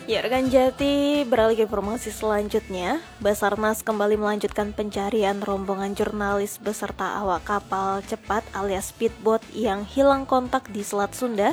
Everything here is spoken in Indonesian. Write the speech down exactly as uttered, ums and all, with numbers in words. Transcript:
Ya, rekan Jati, beralih ke informasi selanjutnya. Basarnas kembali melanjutkan pencarian rombongan jurnalis beserta awak kapal cepat alias speedboat yang hilang kontak di Selat Sunda